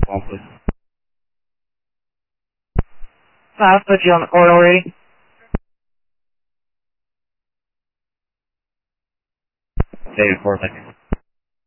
Come on, please. I've put you on the court already. David Court, thank you.